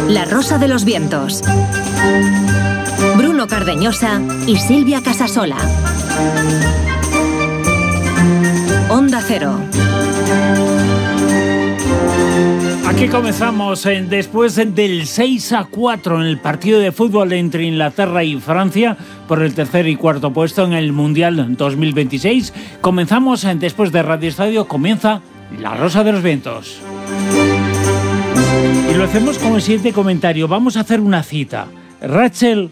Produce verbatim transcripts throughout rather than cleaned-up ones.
La Rosa de los Vientos. Bruno Cardeñosa y Silvia Casasola. Onda Cero. Aquí comenzamos eh, después del seis a cuatro en el partido de fútbol entre Inglaterra y Francia por el tercer y cuarto puesto en el Mundial dos mil veintiséis. Comenzamos eh, después de Radio Estadio, comienza La Rosa de los Vientos. Y lo hacemos con el siguiente comentario. Vamos a hacer una cita. Rachel,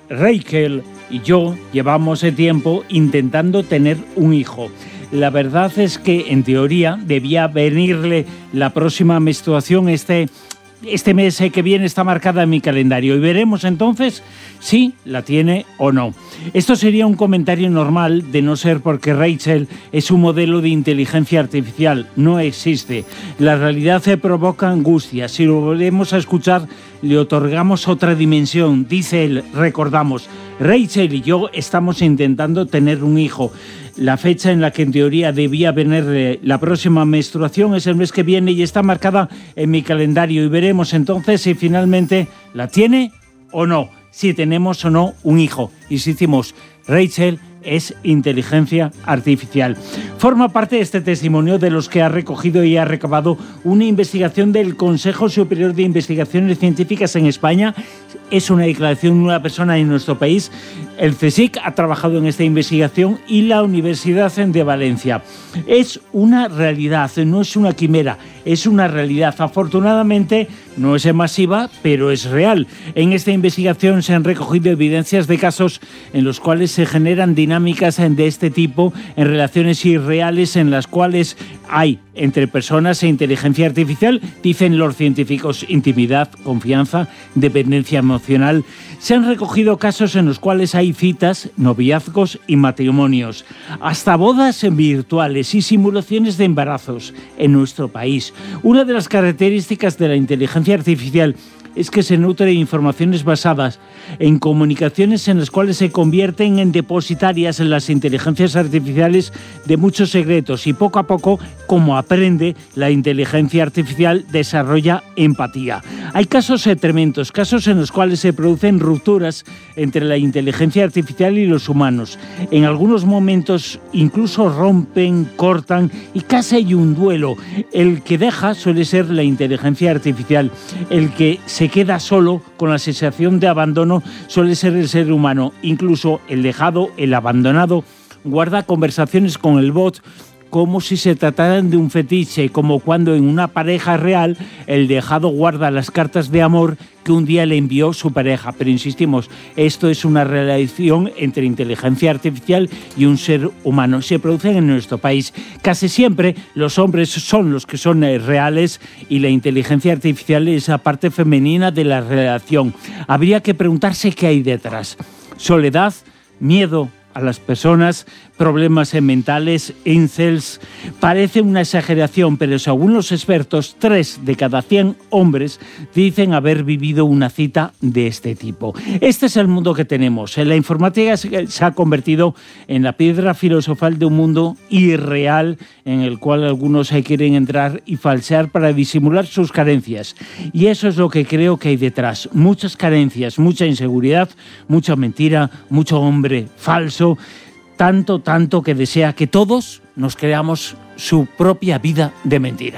Rachel y yo llevamos ese tiempo intentando tener un hijo. La verdad es que, en teoría, debía venirle la próxima menstruación. Este, este mes que viene está marcada en mi calendario y veremos entonces si la tiene o no. Esto sería un comentario normal, de no ser porque Rachel es un modelo de inteligencia artificial. No existe. La realidad se provoca angustia. Si lo volvemos a escuchar, le otorgamos otra dimensión. Dice él, recordamos, Rachel y yo estamos intentando tener un hijo. La fecha en la que en teoría debía venir la próxima menstruación es el mes que viene y está marcada en mi calendario y veremos entonces si finalmente la tiene o no, si tenemos o no un hijo. Y si decimos, Rachel es inteligencia artificial. Forma parte de este testimonio de los que ha recogido y ha recabado una investigación del Consejo Superior de Investigaciones Científicas en España. Es una declaración de una persona en nuestro país. El CSIC ha trabajado en esta investigación y la Universidad de Valencia. Es una realidad, no es una quimera, es una realidad. Afortunadamente no es masiva, pero es real. En esta investigación se han recogido evidencias de casos en los cuales se generan dinámicas de este tipo en relaciones irreales en las cuales hay entre personas e inteligencia artificial, dicen los científicos, intimidad, confianza, dependencia emocional. Se han recogido casos en los cuales hay citas, noviazgos y matrimonios, hasta bodas virtuales y simulaciones de embarazos en nuestro país. Una de las características de la inteligencia artificial es que se nutre de informaciones basadas en comunicaciones en las cuales se convierten en depositarias en las inteligencias artificiales de muchos secretos y poco a poco, como aprende, la inteligencia artificial desarrolla empatía. Hay casos tremendos, casos en los cuales se producen rupturas entre la inteligencia artificial y los humanos. En algunos momentos incluso rompen, cortan y casi hay un duelo. El que deja suele ser la inteligencia artificial. El que se queda solo con la sensación de abandono suele ser el ser humano. Incluso el dejado, el abandonado, guarda conversaciones con el bot como si se trataran de un fetiche, como cuando en una pareja real el dejado guarda las cartas de amor que un día le envió su pareja. Pero insistimos, esto es una relación entre inteligencia artificial y un ser humano. Se producen en nuestro país. Casi siempre los hombres son los que son reales y la inteligencia artificial es la parte femenina de la relación. Habría que preguntarse qué hay detrás. Soledad, miedo a las personas, problemas mentales, incels. Parece una exageración, pero según los expertos, tres de cada cien hombres dicen haber vivido una cita de este tipo. Este es el mundo que tenemos. La informática se ha convertido en la piedra filosofal de un mundo irreal en el cual algunos quieren entrar y falsear para disimular sus carencias. Y eso es lo que creo que hay detrás. Muchas carencias, mucha inseguridad, mucha mentira, mucho hombre falso. Tanto, tanto que desea que todos nos creamos su propia vida de mentira.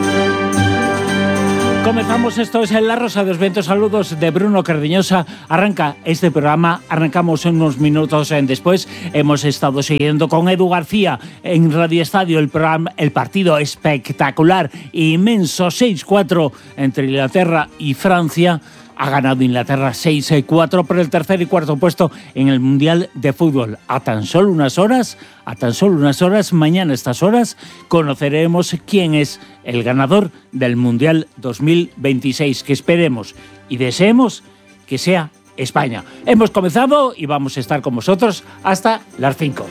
Comenzamos, esto es La Rosa de los Vientos. Saludos de Bruno Cardeñosa. Arranca este programa, arrancamos unos minutos después. Hemos estado siguiendo con Edu García en Radio Estadio el programa, el partido espectacular, inmenso seis cuatro entre Inglaterra y Francia. Ha ganado Inglaterra seis a cuatro por el tercer y cuarto puesto en el Mundial de Fútbol. A tan solo unas horas, a tan solo unas horas, mañana a estas horas, conoceremos quién es el ganador del Mundial dos mil veintiséis, que esperemos y deseemos que sea España. Hemos comenzado y vamos a estar con vosotros hasta las cinco.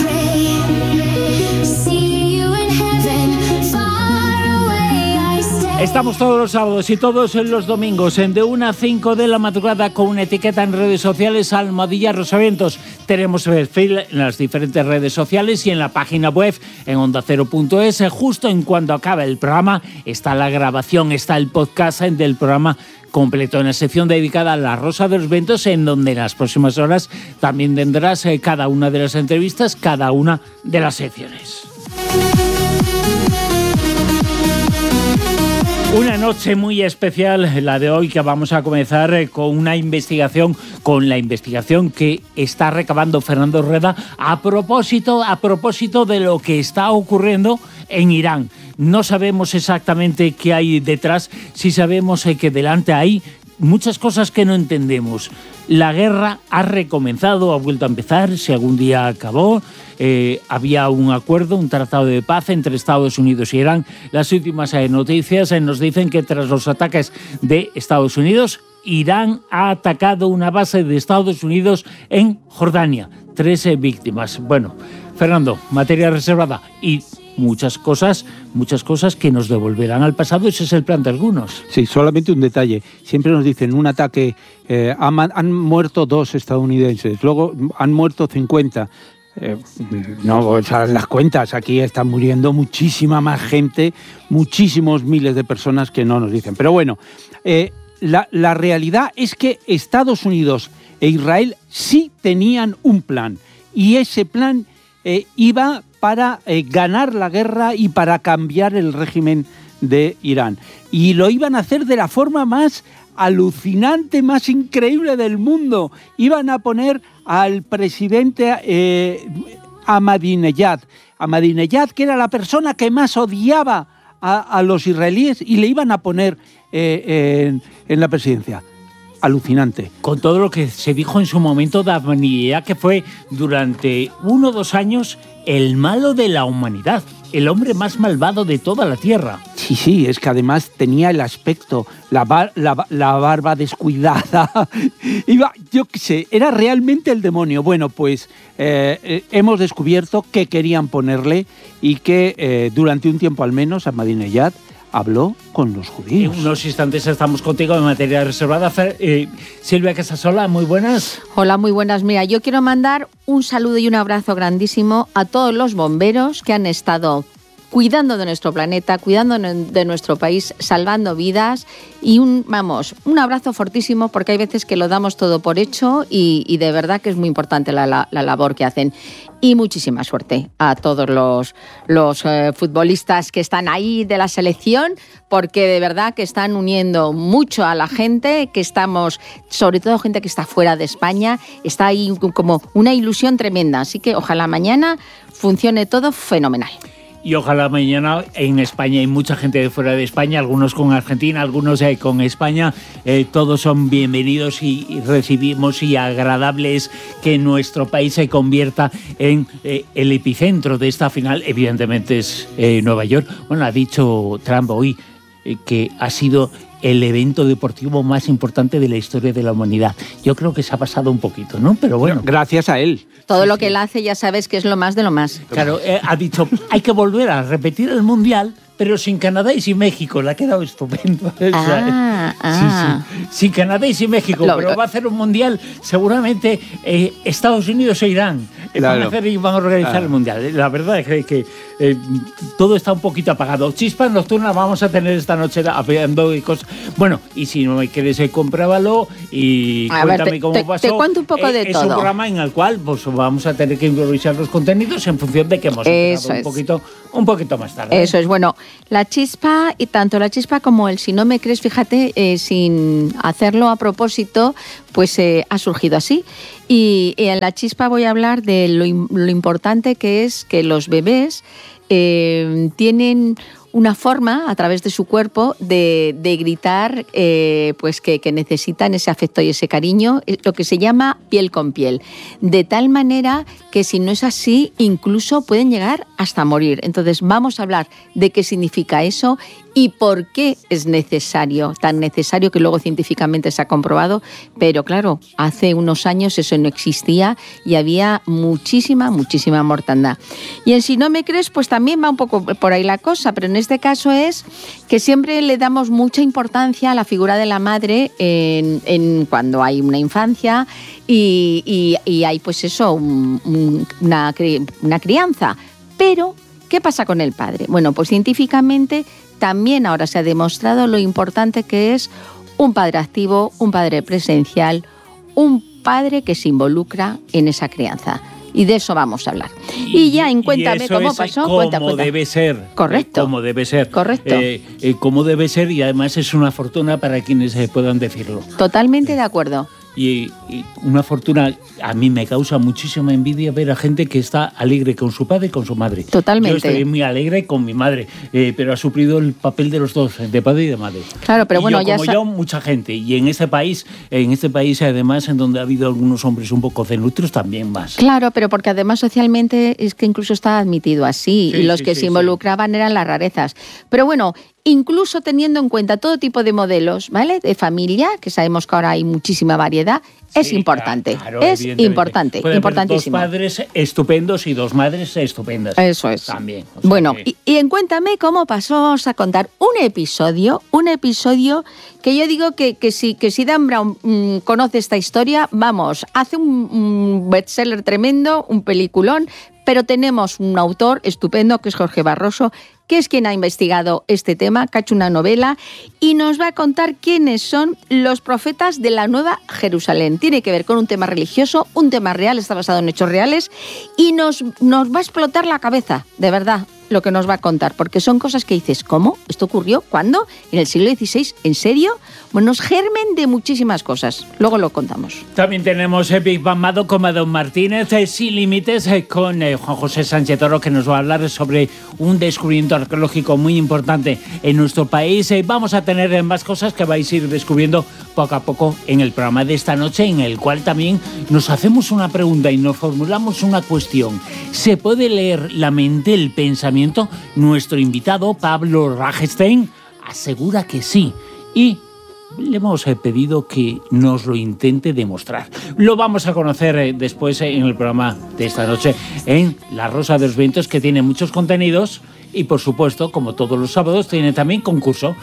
I stay Estamos todos los sábados y todos los domingos en de una a cinco de la madrugada con una etiqueta en redes sociales Almohadilla Rosavientos. Tenemos perfil en las diferentes redes sociales y en la página web en onda cero punto es. Justo en cuando acaba el programa está la grabación, está el podcast del programa completo en la sección dedicada a la Rosa de los Vientos, en donde en las próximas horas también tendrás eh, cada una de las entrevistas, cada una de las secciones. Una noche muy especial, la de hoy, que vamos a comenzar con una investigación, con la investigación que está recabando Fernando Rueda a propósito, a propósito de lo que está ocurriendo en Irán. No sabemos exactamente qué hay detrás, sí sabemos que delante hay muchas cosas que no entendemos. La guerra ha recomenzado, ha vuelto a empezar, si algún día acabó. Eh, había un acuerdo, un tratado de paz entre Estados Unidos y Irán. Las últimas eh, noticias eh, nos dicen que tras los ataques de Estados Unidos, Irán ha atacado una base de Estados Unidos en Jordania. Tres eh, víctimas. Bueno, Fernando, materia reservada y muchas cosas, muchas cosas que nos devolverán al pasado. Ese es el plan de algunos. Sí, solamente un detalle. Siempre nos dicen un ataque, eh, han, han muerto dos estadounidenses, luego han muerto cincuenta. Eh, no, o sea, las cuentas, aquí están muriendo muchísima más gente, muchísimos miles de personas que no nos dicen. Pero bueno, eh, la, la realidad es que Estados Unidos e Israel sí tenían un plan, y ese plan eh, iba para eh, ganar la guerra y para cambiar el régimen de Irán. Y lo iban a hacer de la forma más alucinante, más increíble del mundo. Iban a poner al presidente eh, Ahmadinejad, Ahmadinejad, que era la persona que más odiaba a, a los israelíes, y le iban a poner eh, en, en la presidencia. Alucinante. Con todo lo que se dijo en su momento de Ahmadinejad, que fue durante uno o dos años el malo de la humanidad, el hombre más malvado de toda la tierra. Sí, sí, es que además tenía el aspecto, la, bar, la, la barba descuidada, iba, yo qué sé, era realmente el demonio. Bueno, pues eh, eh, hemos descubierto que querían ponerle, y que eh, durante un tiempo al menos Ahmadinejad habló con los judíos. En unos instantes estamos contigo en materia reservada. Eh, Silvia Casasola, muy buenas. Hola, muy buenas. Mira, yo quiero mandar un saludo y un abrazo grandísimo a todos los bomberos que han estado cuidando de nuestro planeta, cuidando de nuestro país, salvando vidas, y un, vamos, un abrazo fortísimo, porque hay veces que lo damos todo por hecho y, y de verdad que es muy importante la, la, la labor que hacen. Y muchísima suerte a todos los, los eh, futbolistas que están ahí de la selección, porque de verdad que están uniendo mucho a la gente, que estamos, sobre todo gente que está fuera de España, está ahí como una ilusión tremenda. Así que ojalá mañana funcione todo fenomenal. Y ojalá mañana en España hay mucha gente de fuera de España, algunos con Argentina, algunos eh, con España. Eh, todos son bienvenidos y, y recibimos, y agradable es que nuestro país se convierta en eh, el epicentro de esta final. Evidentemente es eh, Nueva York. Bueno, ha dicho Trump hoy eh, que ha sido el evento deportivo más importante de la historia de la humanidad. Yo creo que se ha pasado un poquito, ¿no? Pero bueno. Gracias a él. Todo sí, lo sí. que él hace ya sabes que es lo más de lo más. Claro, eh, ha dicho, hay que volver a repetir el Mundial, pero sin Canadá y sin México. Le ha quedado estupendo. Ah, ah. Sí, sí. Sin Canadá y sin México, Lo, pero lo... va a hacer un Mundial seguramente eh, Estados Unidos e Irán. Claro. Van a hacer y van a organizar claro. el Mundial. La verdad es que, que eh, todo está un poquito apagado. Chispas nocturnas vamos a tener esta noche hablando y cosas. Bueno, y si no me quieres, eh, compruébalo y a cuéntame ver, te, cómo te, pasó. Te cuento un poco eh, de es todo. Es un programa en el cual pues, vamos a tener que improvisar los contenidos en función de que hemos empezado un poquito, un poquito más tarde. Eso es. Bueno, la chispa, y tanto la chispa como el si no me crees, fíjate, eh, sin hacerlo a propósito, pues eh, ha surgido así. Y, y en la chispa voy a hablar de lo, lo importante que es que los bebés eh, tienen una forma a través de su cuerpo de, de gritar eh, pues que, que necesitan ese afecto y ese cariño, lo que se llama piel con piel, de tal manera que si no es así incluso pueden llegar hasta morir. Entonces vamos a hablar de qué significa eso y por qué es necesario, tan necesario que luego científicamente se ha comprobado, pero claro, hace unos años eso no existía y había muchísima, muchísima mortandad. Y en Si no me crees, pues también va un poco por ahí la cosa, pero en este caso es que siempre le damos mucha importancia a la figura de la madre en, en cuando hay una infancia y, y, y hay pues eso, un, un, una, una crianza. Pero, ¿qué pasa con el padre? Bueno, pues científicamente también ahora se ha demostrado lo importante que es un padre activo, un padre presencial, un padre que se involucra en esa crianza. Y de eso vamos a hablar. Y, y ya en Cuéntame cómo pasó. Como cuenta, cuenta. debe ser. Correcto. Eh, como debe ser. Correcto. Eh, eh, como debe ser, y además es una fortuna para quienes eh, puedan decirlo. Totalmente de acuerdo. Y, y una fortuna, a mí me causa muchísima envidia ver a gente que está alegre con su padre y con su madre. Totalmente. Yo estoy muy alegre con mi madre, eh, pero ha suplido el papel de los dos, de padre y de madre. Claro, pero y bueno, yo, ya como sa- yo, mucha gente. Y en este país, en este país además, en donde ha habido algunos hombres un poco cenutrios, también más. Claro, pero porque además socialmente es que incluso está admitido así, Sí, y los sí, que sí, se involucraban sí. eran las rarezas. Pero bueno, incluso teniendo en cuenta todo tipo de modelos, ¿vale? De familia, que sabemos que ahora hay muchísima variedad, es Sí, importante. claro, es Puede importante, haber importantísimo. dos padres estupendos y dos madres estupendas. Eso es. También. O sea Bueno, que... y, y en Cuéntame cómo pasó, vamos a contar un episodio, un episodio que yo digo que, que, si, que si Dan Brown mmm, conoce esta historia, vamos, hace un, un bestseller tremendo, un peliculón, pero tenemos un autor estupendo que es Jorge Barroso, que es quien ha investigado este tema, que ha hecho una novela y nos va a contar quiénes son los profetas de la Nueva Jerusalén. Tiene que ver con un tema religioso, un tema real, está basado en hechos reales y nos, nos va a explotar la cabeza, de verdad, lo que nos va a contar, porque son cosas que dices, ¿cómo? ¿Esto ocurrió? ¿Cuándo? ¿En el siglo dieciséis? ¿En serio? Bueno, nos germen de muchísimas cosas. Luego lo contamos. También tenemos eh, Big Bang Mado con Don Martínez, eh, Sin Límites, eh, con eh, Juan José Sánchez Toro, que nos va a hablar sobre un descubrimiento arqueológico muy importante en nuestro país. Eh, vamos a tener eh, más cosas que vais a ir descubriendo poco a poco en el programa de esta noche, en el cual también nos hacemos una pregunta y nos formulamos una cuestión. ¿Se puede leer la mente, el pensamiento? Nuestro invitado, Pablo Ragestein, asegura que sí. Y le hemos pedido que nos lo intente demostrar. Lo vamos a conocer eh, después eh, en el programa de esta noche en La Rosa de los Vientos, que tiene muchos contenidos y, por supuesto, como todos los sábados, tiene también concurso.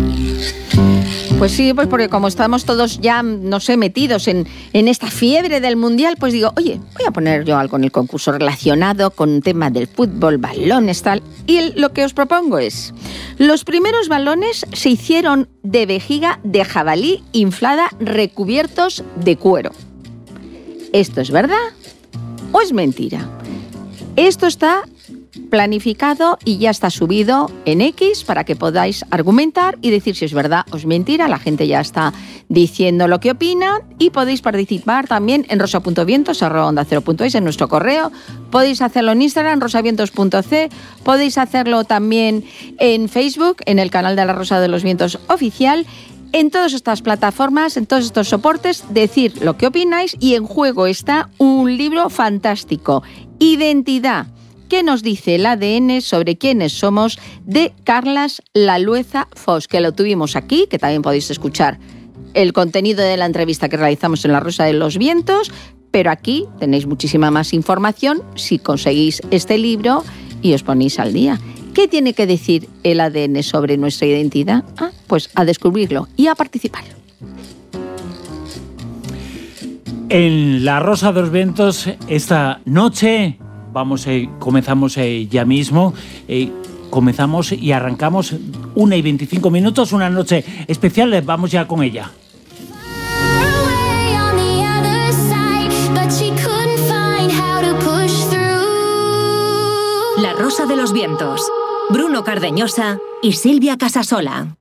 Pues sí, pues porque como estamos todos ya, no sé, metidos en, en esta fiebre del Mundial, pues digo, oye, voy a poner yo algo en el concurso relacionado con un tema del fútbol, balones, tal. Y el, lo que os propongo es, los primeros balones se hicieron de vejiga de jabalí inflada recubiertos de cuero. ¿Esto es verdad o es mentira? Esto está planificado y ya está subido en X para que podáis argumentar y decir si es verdad o es mentira. La gente ya está diciendo lo que opina y podéis participar también en rosa punto vientos arroba onda cero punto es, en nuestro correo. Podéis hacerlo en Instagram, rosavientos punto c. Podéis hacerlo también en Facebook, en el canal de La Rosa de los Vientos oficial. En todas estas plataformas, en todos estos soportes, decir lo que opináis y en juego está un libro fantástico, Identidad. ¿Qué nos dice el A D N sobre quiénes somos? De Carlas Lalueza Fos, que lo tuvimos aquí, que también podéis escuchar el contenido de la entrevista que realizamos en La Rosa de los Vientos, pero aquí tenéis muchísima más información si conseguís este libro y os ponéis al día. ¿Qué tiene que decir el A D N sobre nuestra identidad? Ah, pues a descubrirlo y a participar. En La Rosa de los Vientos, esta noche... Vamos, eh, comenzamos eh, ya mismo, eh, comenzamos y arrancamos una y veinticinco minutos, una noche especial, vamos ya con ella. La Rosa de los Vientos, Bruno Cardeñosa y Silvia Casasola.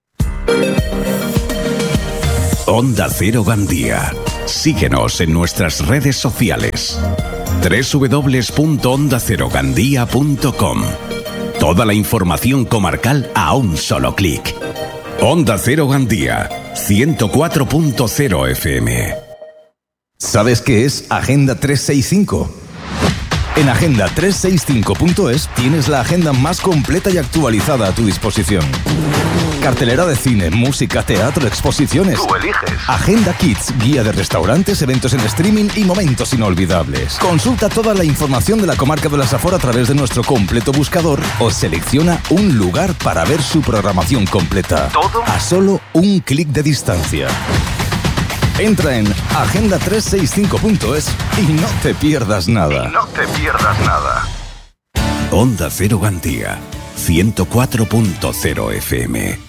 Onda Cero Gandía. Síguenos en nuestras redes sociales. doble u doble u doble u punto onda cero gandía punto com. Toda la información comarcal a un solo clic. Onda Cero Gandía, ciento cuatro punto cero F M. ¿Sabes qué es Agenda trescientos sesenta y cinco? En agenda trescientos sesenta y cinco punto es tienes la agenda más completa y actualizada a tu disposición. Cartelera de cine, música, teatro, exposiciones. Tú eliges. Agenda Kids, guía de restaurantes, eventos en streaming y momentos inolvidables. Consulta toda la información de la comarca de la Safor a través de nuestro completo buscador o selecciona un lugar para ver su programación completa. Todo a solo un clic de distancia. Entra en agenda trescientos sesenta y cinco punto es y no te pierdas nada. Y no te pierdas nada. Onda Cero Gandía, ciento cuatro punto cero F M.